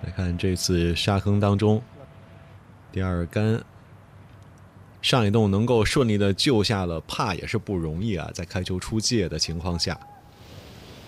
来看这次沙坑当中，第二杆上一洞能够顺利的救下了帕也是不容易啊，在开球出界的情况下。